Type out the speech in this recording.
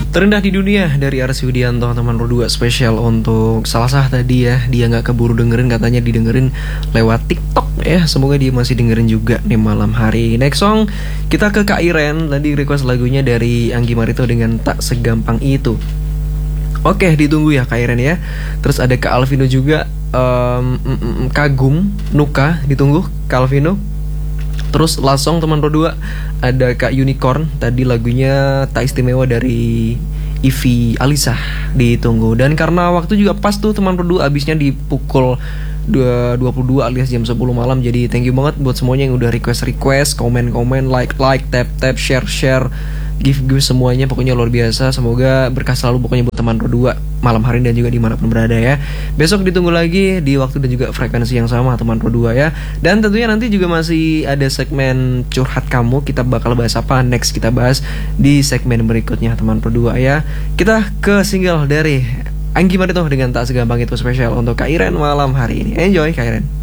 Terendah di dunia dari Arsy Widianto, teman berdua spesial untuk Salsa tadi ya. Dia nggak keburu dengerin, katanya didengerin lewat TikTok ya. Semoga dia masih dengerin juga nih malam hari. Next song kita ke Kak Iren. Tadi request lagunya dari Anggi Marito dengan Tak Segampang Itu. Oke, ditunggu ya Kak Iren ya. Terus ada Kak Alvino juga, Kagum Nuka, ditunggu Kak Alvino. Terus last song teman berdua ada Kak Unicorn, tadi lagunya Tak Istimewa dari Ivi Alisa, ditunggu. Dan karena waktu juga pas tuh teman berdua, abisnya di pukul 22 alias jam 10 malam. Jadi thank you banget buat semuanya yang udah request, komen, like, tap, share, give semuanya, pokoknya luar biasa. Semoga berkah selalu pokoknya buat teman berdua malam hari dan juga dimanapun berada ya. Besok ditunggu lagi di waktu dan juga frekuensi yang sama teman berdua ya. Dan tentunya nanti juga masih ada segmen curhat kamu. Kita bakal bahas apa next, kita bahas di segmen berikutnya teman berdua ya. Kita ke single dari Anggi Marito dengan Tak Segampang Itu spesial untuk Kak Iren malam hari ini. Enjoy Kak Iren.